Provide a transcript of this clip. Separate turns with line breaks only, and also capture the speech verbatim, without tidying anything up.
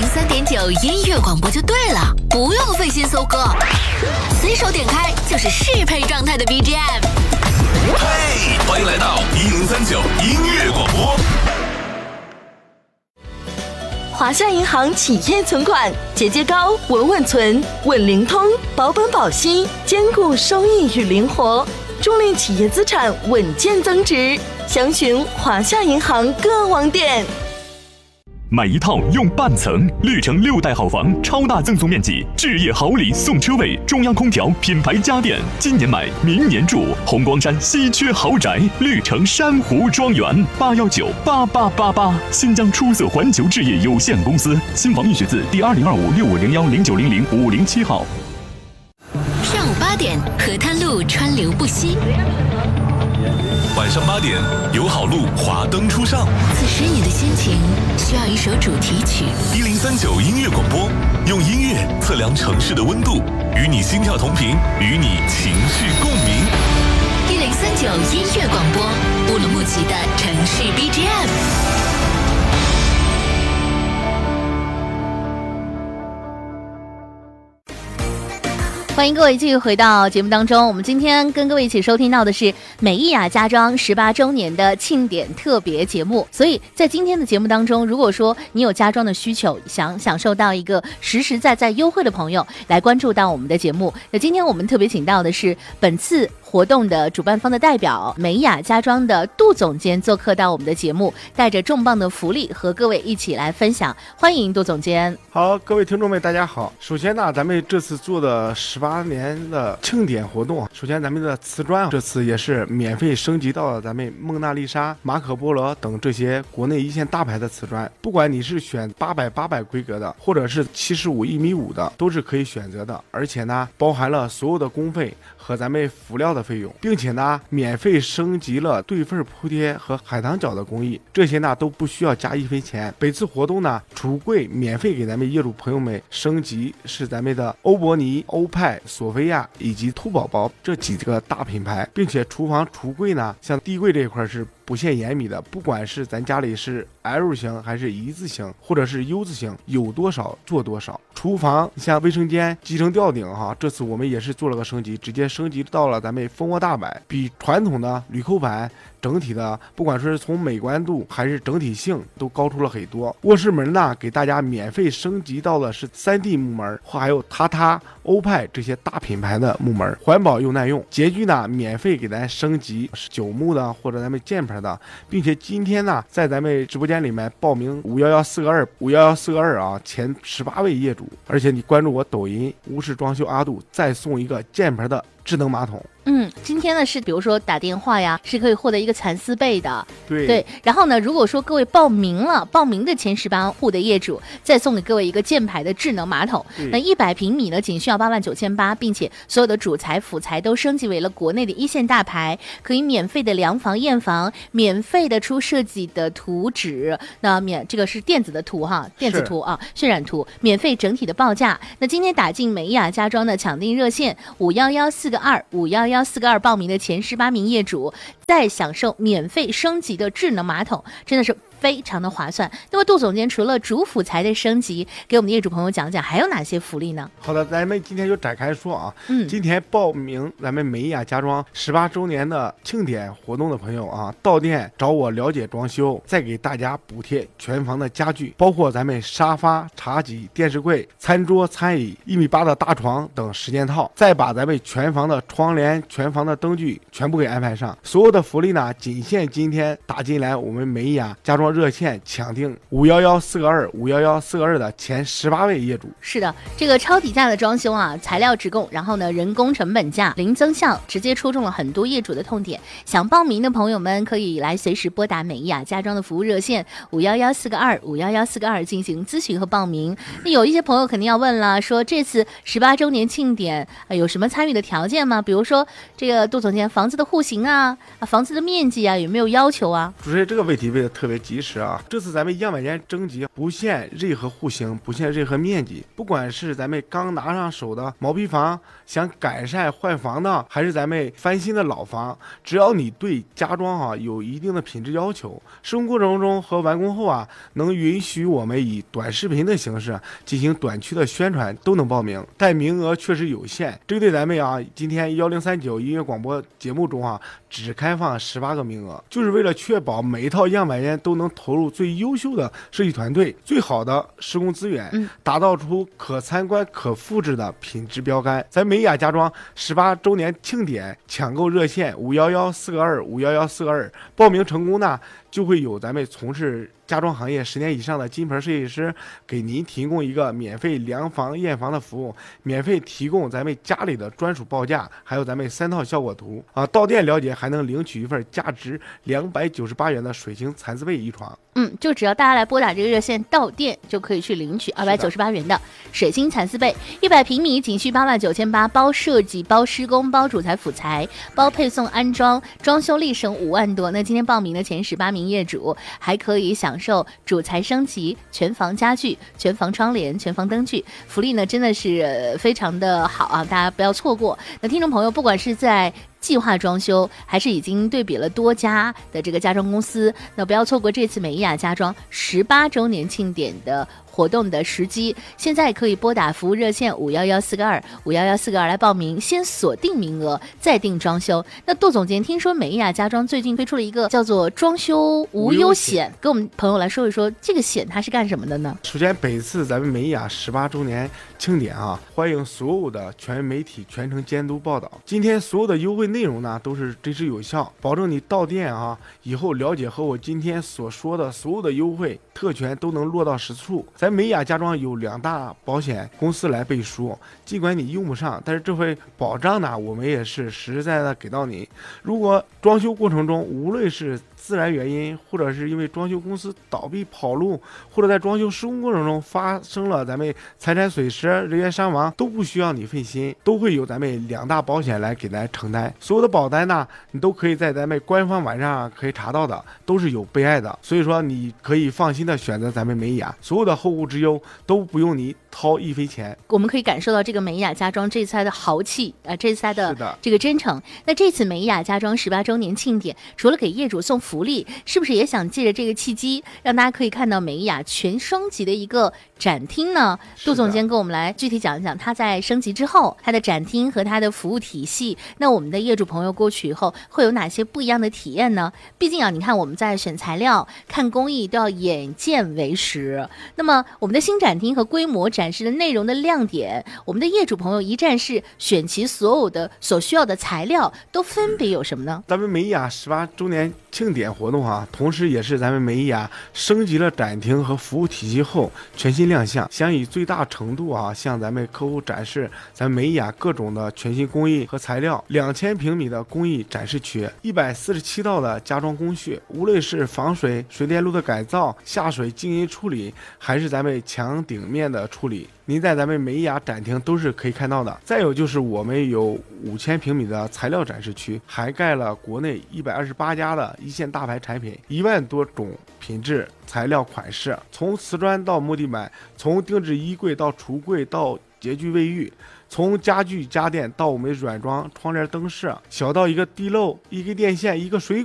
三点九音乐广播就对了，不用费心搜歌，随手点开就是适配状态的 B G M。
嘿，欢迎来到一零三九音乐广播。
华夏银行企业存款节节高，稳稳存，稳灵通，保本保息，兼顾收益与灵活，助力企业资产稳健增值。详询华夏银行各网点。
买一套用半层，绿城六代好房，超大赠送面积，置业好礼送车位，中央空调，品牌家电，今年买，明年住。红光山稀缺豪宅，绿城珊瑚庄园，八幺九八八八八。新疆出色环球置业有限公司，新房预选字第二零二五六五零幺零九零零五零七号。
上午八点，河滩路川流不息。
晚上八点，友好路华灯初上。
此时你的心情需要一首主题曲。
一零三九音乐广播，用音乐测量城市的温度，与你心跳同频，与你情绪共鸣。
一零三九音乐广播，乌鲁木齐的城市 B G M。欢迎各位继续回到节目当中，我们今天跟各位一起收听到的是美意雅家装十八周年的庆典特别节目。所以在今天的节目当中，如果说你有家装的需求，想享受到一个实实在在优惠的朋友，来关注到我们的节目。那今天我们特别请到的是本次活动的主办方的代表美意雅家装的杜总监做客到我们的节目，带着重磅的福利和各位一起来分享。欢迎杜总监。
好，各位听众们大家好。首先呢，咱们这次做的十八年的庆典活动，首先咱们的瓷砖这次也是免费升级到了咱们蒙娜丽莎、马可波罗等这些国内一线大牌的瓷砖，不管你是选八百八百规格的，或者是七十五一米五的，都是可以选择的。而且呢，包含了所有的工费和咱们辅料的费用，并且呢，免费升级了对缝铺贴和海棠角的工艺，这些呢都不需要加一分钱。本次活动呢，橱柜免费给咱们业主朋友们升级是咱们的欧珀尼、欧派、索菲亚以及兔宝宝这几个大品牌，并且厨房橱柜呢，像地柜这一块是不限延米的，不管是咱家里是 L 型还是一字型或者是 U 字型，有多少做多少。厨房像卫生间集成吊顶哈，这次我们也是做了个升级，直接升级到了咱们蜂窝大板，比传统的铝扣板整体的不管说是从美观度还是整体性都高出了很多。卧室门呢，给大家免费升级到了是 三 D 木门，还有塔塔、欧派这些大品牌的木门，环保又耐用。洁具呢，免费给咱升级是九木的或者咱们键盘的，并且今天呢，在咱们直播间里面报名五一一四个二五一一四个二啊，前十八位业主，而且你关注我抖音无事装修阿杜，再送一个键盘的智能马桶。
嗯，今天呢是比如说打电话呀，是可以获得一个蚕丝被的。
对
对，然后呢，如果说各位报名了，报名的前十八户的业主，再送给各位一个键盘的智能马桶。那一百平米呢，仅需要八万九千八，并且所有的主材辅材都升级为了国内的一线大牌，可以免费的量房验房，免费的出设计的图纸，那免这个是电子的图哈，电子图啊，渲染图，免费整体的报价。那今天打进美意雅家装的抢订热线五幺幺四个二五幺幺四个二报名的前十八名业主，再享受免费升级的智能马桶，真的是非常的划算。那么杜总监除了主辅材的升级，给我们的业主朋友讲讲还有哪些福利呢？
好的，咱们今天就展开说啊。
嗯，
今天报名咱们美意雅家装十八周年的庆典活动的朋友啊，到店找我了解装修，再给大家补贴全房的家具，包括咱们沙发、茶几、电视柜、餐桌、餐椅、一米八的大床等十件套，再把咱们全房的窗帘、全房的灯具全部给安排上。所有的福利呢，仅限今天打进来我们美意雅家装热线抢订五幺幺四个二五幺幺四个二的前十八位业主。
是的，这个超底价的装修啊，材料直供，然后呢人工成本价零增项，直接戳中了很多业主的痛点。想报名的朋友们可以来随时拨打美意雅家装的服务热线五幺幺四个二五幺幺四个二进行咨询和报名。那有一些朋友肯定要问了，说这次十八周年庆典、呃、有什么参与的条件吗？比如说这个杜总监房子的户型啊，啊房子的面积啊有没有要求啊？
主持人这个问题问的特别及提示啊，这次咱们样板间征集不限任何户型，不限任何面积，不管是咱们刚拿上手的毛坯房，想改善换房的，还是咱们翻新的老房，只要你对家装啊有一定的品质要求，施工过程中和完工后啊，能允许我们以短视频的形式进行短区的宣传，都能报名，但名额确实有限。针对咱们啊，今天幺零三九音乐广播节目中啊，只开放十八个名额，就是为了确保每一套样板间都能投入最优秀的设计团队、最好的施工资源，
嗯、
打造出可参观、可复制的品质标杆。咱美雅家装十八周年庆典抢购热线五幺幺四个二五幺幺四个二，报名成功呢，就会有咱们从事家装行业十年以上的金牌设计师给您提供一个免费量房验房的服务，免费提供咱们家里的专属报价，还有咱们三套效果图啊。到店了解还能领取一份价值两百九十八元的水晶蚕丝被一床。
嗯，就只要大家来拨打这个热线到店，就可以去领取二百九十八元的水晶蚕丝被，一百平米仅需八万九千八，包设计、包施工、包主材辅材、包配送安装，装修立省五万多。那今天报名的前十八名业主还可以享受主材升级、全房家具、全房窗帘、全房灯具，福利呢真的是非常的好啊，大家不要错过。那听众朋友，不管是在计划装修还是已经对比了多家的这个家装公司，那不要错过这次美雅家装十八周年庆典的活动的时机。现在可以拨打服务热线五幺幺四个二五幺幺四个二来报名，先锁定名额再定装修。那杜总监，听说美雅家装最近推出了一个叫做装修无忧险，跟我们朋友来说一说这个险它是干什么的呢？
首先本次咱们美雅十八周年庆典啊，欢迎所有的全媒体全程监督报道。今天所有的优惠内容呢都是真实有效，保证你到店啊以后了解和我今天所说的所有的优惠特权都能落到实处。咱美雅家装有两大保险公司来背书，尽管你用不上，但是这份保障呢我们也是实实在在的给到你。如果装修过程中无论是自然原因，或者是因为装修公司倒闭跑路，或者在装修施工过程中发生了咱们财产损失、人员伤亡，都不需要你费心，都会有咱们两大保险来给咱承担。所有的保单呢，你都可以在咱们官方网站可以查到的，都是有备案的，所以说你可以放心的选择咱们美雅，所有的后顾之忧都不用你掏一分钱。
我们可以感受到这个美雅家装这次它的豪气啊、呃，这次它的这个真诚。那这次美雅家装十八周年庆典，除了给业主送福利，是不是也想借着这个契机，让大家可以看到美雅全升级的一个展厅呢？杜总监跟我们来具体讲一讲，它在升级之后，它的展厅和它的服务体系，那我们的业主朋友过去以后会有哪些不一样的体验呢？毕竟啊，你看我们在选材料、看工艺都要眼见为实。那么我们的新展厅和规模展示的内容的亮点，我们的业主朋友一站式选齐所有的所需要的材料，都分别有什么呢？
咱们美雅十八周年庆典活动啊，同时也是咱们美雅升级了展厅和服务体系后全新亮相，想以最大程度啊向咱们客户展示咱美雅各种的全新工艺和材料。两千平米的工艺展示区，一百四十七道的家装工序，无论是防水、水电路的改造、下水静音处理，还是咱们墙顶面的处理，您在咱们美雅展厅都是可以看到的。再有就是我们有五千平米的材料展示区，涵盖了国内一百二十八家的一线大牌产品，一万多种品质材料款式，从瓷砖到木地板，从定制衣柜到橱柜到洁具卫浴，从家具家电到我们软装窗帘灯饰，小到一个地漏、一根电线、一个水